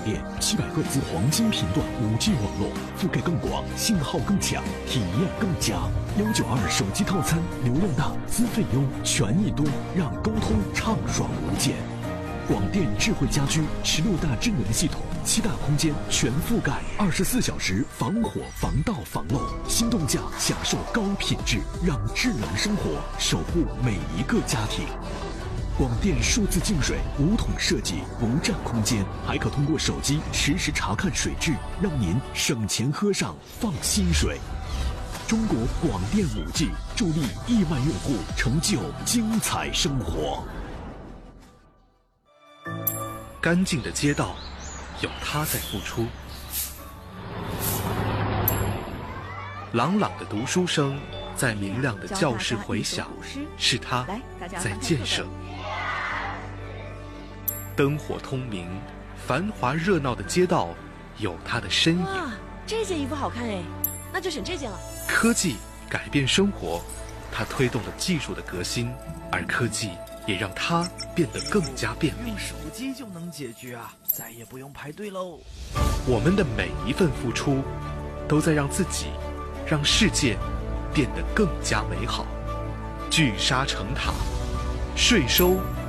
电，700赫兹黄金频段5G 网络，覆盖更广，信号更强，体验更佳。192手机套餐，流量大，资费优，权益多，让沟通畅爽无间。广电智慧家居16大智能系统，7大空间全覆盖，24小时防火防盗防漏，心动价享受高品质，让智能生活守护每一个家庭。广电数字净水无桶设计，不占空间，还可通过手机实时查看水质，让您省钱喝上放心水。中国广电5G助力亿万用户成就精彩生活。 干净的街道，有他在付出；朗朗的读书声，在明亮的教室回响，是他在建设。灯火通明，繁华热闹的街道，有他的身影。 哇，这件衣服好看哎，那就选这件了。 科技改变生活，它推动了技术的革新，而科技也让它变得更加便利。 用手机就能解决啊，再也不用排队喽。 我们的每一份付出，都在让自己、让世界变得更加美好。聚沙成塔，税收